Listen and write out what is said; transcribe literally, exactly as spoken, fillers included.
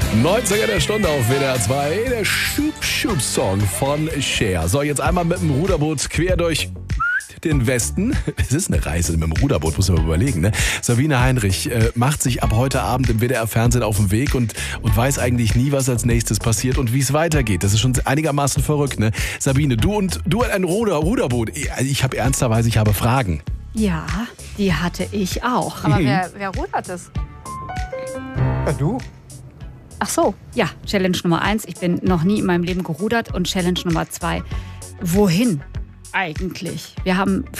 neunziger der Stunde auf W D R zwei, der Schub-Schub-Song von Cher. So, jetzt einmal mit dem Ruderboot quer durch den Westen. Es ist eine Reise mit dem Ruderboot, muss man mal überlegen. Ne? Sabine Heinrich äh, macht sich ab heute Abend im W D R-Fernsehen auf den Weg und, und weiß eigentlich nie, was als nächstes passiert und wie es weitergeht. Das ist schon einigermaßen verrückt. Ne? Sabine, du und du und ein Ruder, Ruderboot. Ich habe ernsterweise, ich habe Fragen. Ja, die hatte ich auch. Aber wer, wer rudert es? Ja, du? Ach so, ja, Challenge Nummer eins. Ich bin noch nie in meinem Leben gerudert. Und Challenge Nummer zwei, wohin eigentlich? Wir haben